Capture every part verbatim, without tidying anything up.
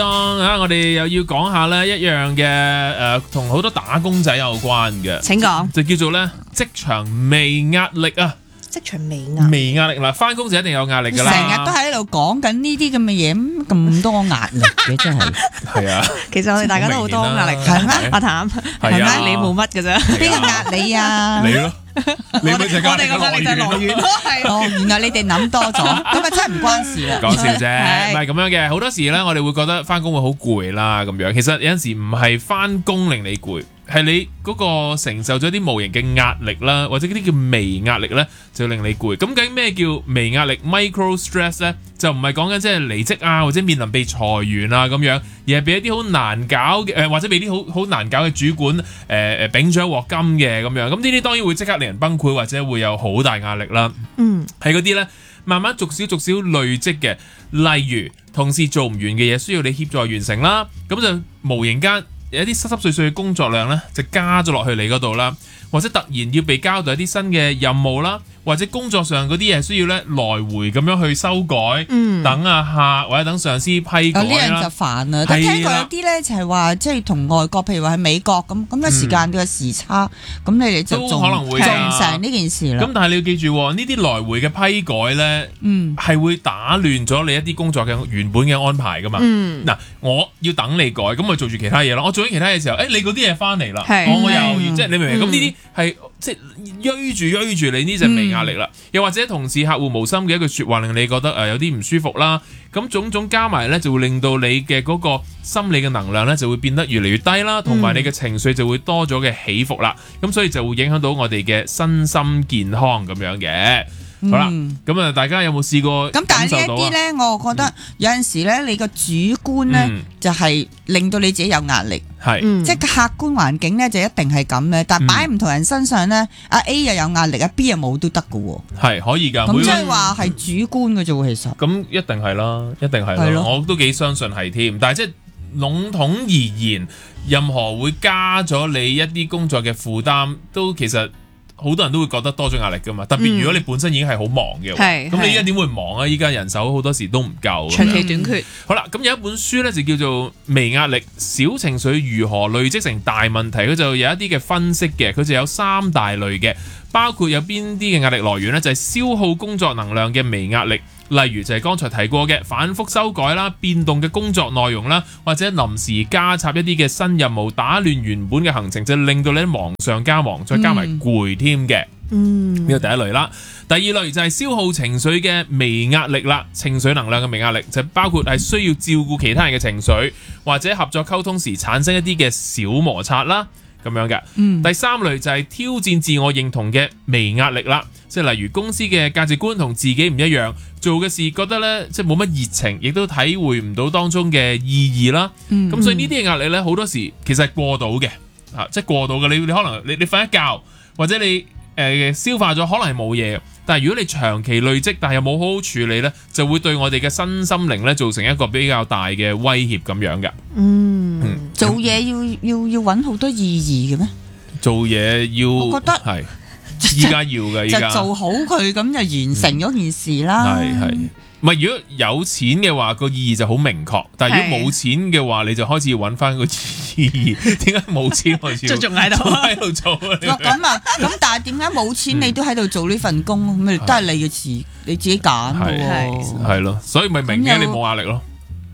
當啊，我哋又要講下咧一樣嘅誒，同、呃、好多打工仔有關嘅。 請講， 就叫做咧職場微壓力啊！ 職場微壓微壓力嗱，翻工就一定有壓力噶啦。 成日都喺度講緊呢啲咁嘅嘢，咁多壓力嘅真係。 係啊， 其實我哋大家都好多壓力， 係咩？ 阿譚係咩？你冇乜嘅啫， 邊個壓你啊？ 你咯，你咪就係壓力嘅來源咯。 哦，原來你哋諗多咗，咁啊真係唔關事啦。 講笑啫，唔係咁樣嘅。好多時咧，我哋會覺得翻工會好攰啦，咁樣。其實有陣時唔係翻工令你攰，係你嗰個承受咗啲無形嘅壓力啦，或者嗰啲叫微壓力咧，就令你攰。咁究竟咩叫微壓力 （micro stress） 咧？就唔係講緊即係離職啊，或者面臨被裁員啊咁樣，而係俾一啲好難搞嘅誒、呃，或者俾啲好好難搞嘅主管誒誒丙咗一鑊金嘅咁樣。咁呢啲當然會即刻令人崩潰，或者會有好大壓力啦。嗯，係嗰啲咧，慢慢逐少逐少累積嘅，例如同事做唔完嘅嘢，需要你協助完成啦。咁就無形間有一啲濕濕碎碎嘅工作量咧，就加咗落去你嗰度啦，或者突然要被交代一啲新嘅任務啦，或者工作上嗰啲嘢需要咧來回咁樣去修改，嗯、等啊客或者等上司批改啦。呢樣就煩啦。但聽過有啲咧就係話，即係同外國，譬如話喺美國咁，咁嘅時間嘅時差，咁、嗯、你哋就都可能會做唔成呢件事啦。 咁但係你要記住，呢啲來回嘅批改咧，嗯，係會打亂咗你一啲工作嘅原本嘅安排噶嘛。嗱、嗯，我要等你改，咁我做住其他嘢咯。我做緊其他嘢嘅時候，誒、欸，你嗰啲嘢翻嚟啦，我我又要即係你明唔明？咁呢啲係即係追住追住你呢隻微壓力啦。又或者同事客戶無心嘅一句說話令你覺得誒、呃、有啲唔舒服啦，咁種種加埋咧就會令到你嘅嗰個心理嘅能量咧就會變得越嚟越低啦，同埋你嘅情緒就會多咗嘅起伏啦，咁所以就會影響到我哋嘅身心健康咁樣嘅。好啦，咁啊，大家有冇試過感受到啊？咁但係呢一啲咧， 我覺得有陣時咧，你個主觀咧、嗯、就係令到你自己有壓力，係、嗯，即係客觀環境咧就一定係咁咧。但係擺唔同人身上咧，阿、嗯、A 又有壓力，阿 B 又冇都得噶喎。係可以㗎， 咁即係話係主觀嘅啫喎，其實。咁一定係啦，一定係啦，我都幾相信係添。但係即係籠統而言，任何會加咗你一啲工作嘅負擔，都其實。好多人都會覺得多咗壓力噶嘛，特別如果你本身已經係好忙嘅，咁、嗯、你依家點會忙啊？依家人手好多時都唔夠， 長期短缺。 好啦，咁有一本書咧就叫做《微壓力：小情緒如何累積成大問題》，佢就有一啲嘅分析嘅，佢就有三大類嘅，包括有邊啲嘅壓力來源呢？就係、是、消耗工作能量嘅微壓力。例如就係剛才提過嘅反覆修改啦、變動嘅工作內容啦，或者臨時加插一啲嘅新任務，打亂原本嘅行程，就令到你忙上加忙，再加埋攰添嘅。嗯，呢個第一類啦。第二類就係消耗情緒嘅微壓力啦，情緒能量嘅微壓力就包括係需要照顧其他人嘅情緒，或者合作溝通時產生一啲嘅小摩擦啦。咁樣嘅、嗯，第三類就係挑戰自我認同嘅微壓力啦，即係例如公司嘅價值觀同自己唔一樣，做嘅事覺得咧即係冇乜熱情，亦都體會唔到當中嘅意義啦。咁、嗯、所以呢啲嘅壓力咧，好多時其實係過到嘅，啊，即係過到嘅。你你可能你你瞓一覺，或者你誒、呃、消化咗，可能係冇嘢。但係如果你長期累積，但係又冇好好處理咧，就會對我哋嘅身心靈咧造成一個比較大嘅威脅咁樣嘅。嗯，嗯做嘢要要要揾好多意義嘅咩？ 做嘢要，我覺得係依家要嘅，依家就做好佢，咁就完成咗件事啦。 係係、嗯，唔係如果有錢嘅話，個意義就好明確。但係如果冇錢嘅話，你就開始要揾翻個意義。點解冇錢開始？ 仲喺度喺度做咁啊？咁但係點解冇錢你都喺度做呢份工？咁咪都係你嘅事，你自己揀嘅喎。 係咯，所以咪明嘅你冇壓力咯。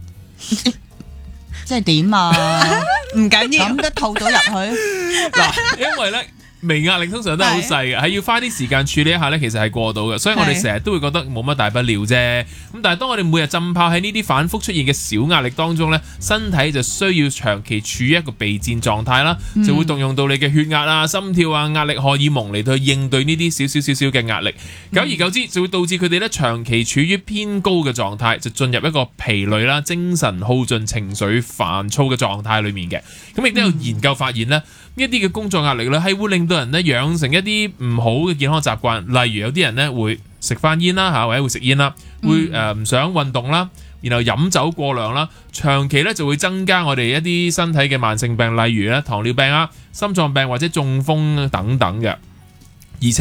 即係點啊？唔緊要，咁都套到入去嗱，因為咧。微壓力通常都係好細嘅，係要花啲時間處理一下咧，其實係過到嘅，所以我哋成日都會覺得冇乜大不了啫。咁但係當我哋每日浸泡喺呢啲反覆出現嘅小壓力當中咧，身體就需要長期處於一個備戰狀態啦，就會動用到你嘅血壓啊、心跳啊、壓力荷爾蒙嚟到去應對呢啲少少少少嘅壓力。久而久之就會導致佢哋咧長期處於偏高嘅狀態，就進入一個疲累啦、精神耗盡、情緒煩躁嘅狀態裏面嘅。咁亦都有研究發現咧，呢一啲嘅工作壓力咧係會令到人咧養成一啲唔好嘅健康習慣，例如有啲人咧會食翻煙啦嚇，或者會食煙啦，會誒唔、呃、想運動啦，然後飲酒過量啦，長期咧就會增加我哋一啲身體嘅慢性病，例如咧糖尿病啊、心臟病或者中風等等嘅。而且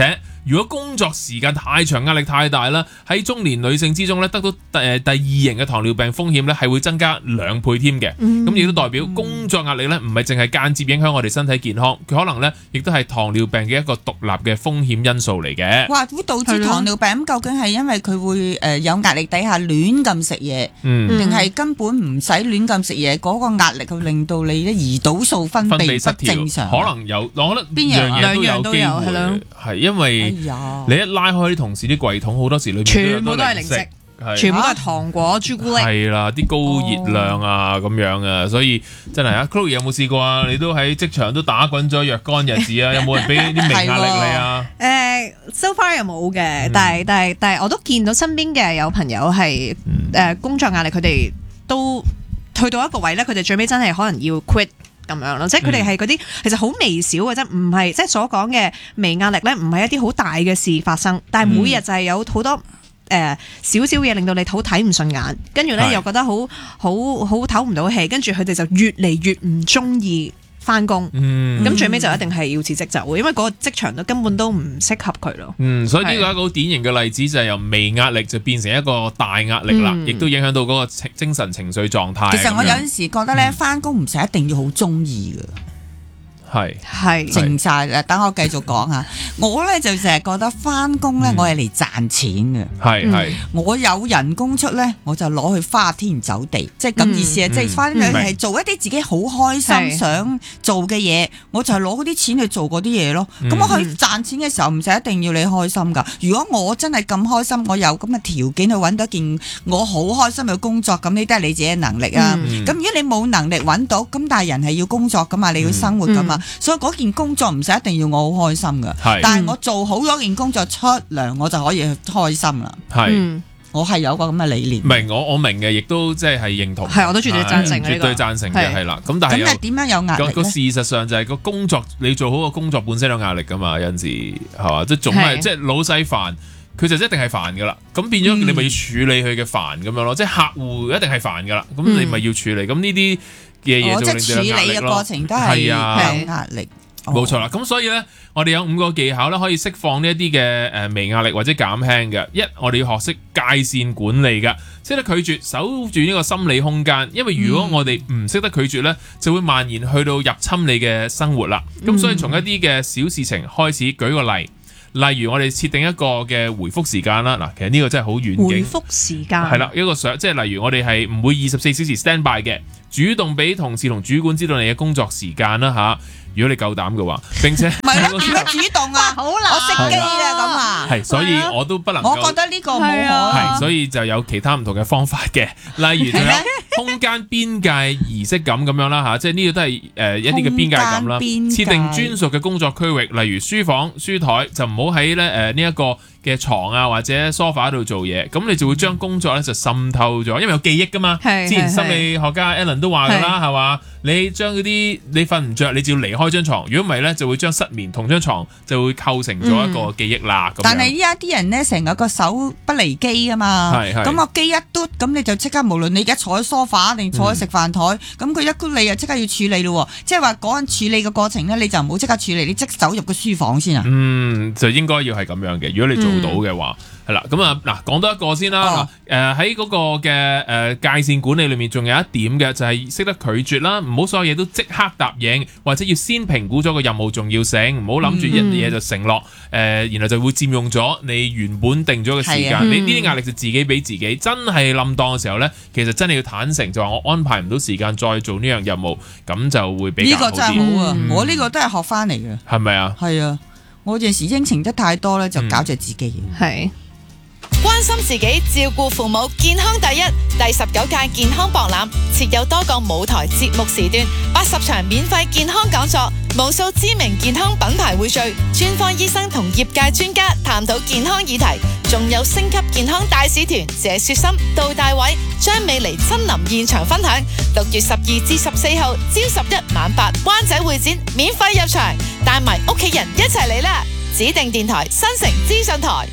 如果工作時間太長，壓力太大啦，喺中年女性之中咧，得到誒第二型嘅糖尿病風險咧，係會增加兩倍添嘅。咁亦都代表工作壓力咧，唔係淨係間接影響我哋身體健康，佢可能咧亦都係糖尿病嘅一個獨立嘅風險因素嚟嘅。 哇！會導致糖尿病咁，究竟係因為佢會誒有壓力底下亂咁食嘢，定係根本唔使亂咁食嘢？嗰個壓力會令到你咧胰島素分泌不正常， 可能有，我覺得邊樣樣嘢都有機兩樣都有係咯會，係因為你一拉開啲同事啲櫃桶，好多時裏面全部都係零食。全部都係糖果、朱古力， 係啦，啲高熱量啊咁樣啊，所以真係啊 ，Chloe 有冇試過啊？你都喺職場都打滾咗若干日子啊，有冇人俾啲微壓力你啊？ 誒，so far 又冇嘅，但係但係但係我都見到身邊嘅有朋友係誒工作壓力，佢哋都去到一個位咧，佢哋最尾真係可能要 quit 咁樣咯，即係佢哋係嗰啲其實好微小嘅啫，唔係即係所講嘅微壓力咧，唔係一啲好大嘅事發生，但係每日就係有好多。誒少少嘢令到你好睇唔順眼，跟住咧又覺得好好好唞唔到氣，跟住佢哋就越嚟越唔中意翻工，咁、嗯、最尾就一定係要辭職走，因為嗰個職場都根本都唔適合佢咯。 嗯，所以呢個係一個好典型嘅例子，就係由微壓力就變成一個大壓力啦，亦、嗯、都影響到嗰個精神情緒狀態。 其實我有陣時覺得咧，翻工唔使一定要好中意㗎。 係係靜晒啦，等我繼續講下。我咧就成日覺得翻工咧，我係嚟賺錢嘅。係係，我有人工出咧，我就攞去花天酒地，即係咁意思啊！即係翻嚟係做一啲自己好開心想做嘅嘢，我就係攞嗰啲錢去做嗰啲嘢咯。咁我去賺錢嘅時候，唔使一定要你開心噶。如果我真係咁開心，我有咁嘅條件去揾到一件我好開心嘅工作，咁呢都係你自己嘅能力啊。咁如果你冇能力揾到，咁但係人係要工作噶嘛，你要生活噶嘛。所以嗰件工作唔使一定要我好開心噶，但係我做好咗件工作出糧，我就可以開心啦。係、嗯，我係有個咁嘅理念。明我我明嘅，亦都即係認同。係，我都絕對贊成，絕對贊成嘅係啦。咁但係咁係點樣有壓力咧？個事實上就係個工作，你做好個工作本身有壓力噶嘛，有陣時係嘛，即係總係即係老細煩，佢就一定係煩噶啦。咁變咗你咪要處理佢嘅煩咁樣咯，即係客戶一定係煩噶啦。咁你咪要處理。咁呢啲嘢嘢就令到有壓力咯。即係處理嘅過程都係有壓力。冇錯啦，咁所以咧，我哋有五個技巧咧，可以釋放呢一啲嘅誒微壓力或者減輕嘅。一，我哋要學識界線管理㗎，識得拒絕，守住呢個心理空間。因為如果我哋唔識得拒絕咧，就會蔓延去到入侵你嘅生活啦。咁、嗯、所以從一啲嘅小事情開始，舉個例，例如我哋設定一個嘅回覆時間啦。嗱，其實呢個真係好遠景。回覆時間係啦，一個想即係例如我哋係唔會二十四小時 stand by 嘅，主動俾同事同主管知道你嘅工作時間啦嚇。如果你夠膽嘅話，並且唔係咯，點解主動啊？好難，我熄機啦咁啊！係，所以我都不能夠。我覺得呢個冇可能。係，所以就有其他唔同嘅方法嘅，例如仲有空間邊界儀式感咁樣啦嚇，即係呢個都係誒一啲嘅邊界感啦。設定專屬嘅工作區域，例如書房、書台，就唔好喺咧誒呢一個嘅床啊或者 sofa 度做嘢，咁你就會將工作咧就滲透咗，因為有記憶噶嘛。之前心理學家 Alan 都話噶啦，係嘛？你將嗰啲你瞓唔着，你就要離開張床，如果唔係咧，就會將失眠同張床就會構成咗一個記憶啦。嗯、但係依家啲人咧，成日個手不離機啊嘛，咁個機一嘟，咁你就即刻，無論你而家坐喺 sofa 定坐喺食飯台，咁、嗯、佢一嘟你就即刻要處理咯，即係話嗰陣處理嘅過程咧，你就唔好即刻處理，你即走入個書房先啊。嗯，就應該要係咁樣嘅，如果你做到嘅話。嗯係啦，咁啊嗱，講多一個先啦。誒喺嗰個嘅誒、呃、界線管理裏面，仲有一點嘅就係、是、識得拒絕啦，唔好所有嘢都即刻答應，或者要先評估咗個任務重要性，唔好諗住一嘢就承諾，誒、呃，然後就會佔用咗你原本定咗嘅時間。嗯、你呢啲壓力就自己俾自己，真係冧檔嘅時候咧，其實真係要坦誠，就話我安排唔到時間再做呢樣任務，咁就會比較好啲。呢個真係好啊！嗯、我呢個都係學翻嚟嘅，係咪啊？係啊，我有陣時應承得太多咧，就搞著自己。係、嗯。關心自己，照顧父母，健康第一。第十九屆健康博覽設有多個舞台節目時段，八十場免費健康講座，無數知名健康品牌匯聚，專科醫生同業界專家探討健康議題，仲有星級健康大使團謝雪心、杜大偉、張美妮親臨現場分享。六月十二至十四號，朝十一晚八，灣仔會展免費入場，帶埋屋企人一齊嚟啦！指定電台新城資訊台。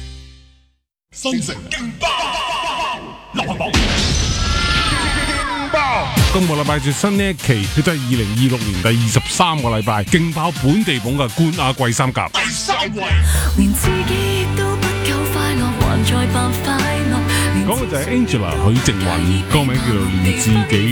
新城勁爆，流行榜勁爆。 今個禮拜最新呢一期，佢就係二零二六年第二十三個禮拜，勁爆本地捧嘅冠亞季三甲。第三位，連自己都不夠快樂，還在扮快樂。講嘅就係 Angela 許靖韻，歌名叫做《連自己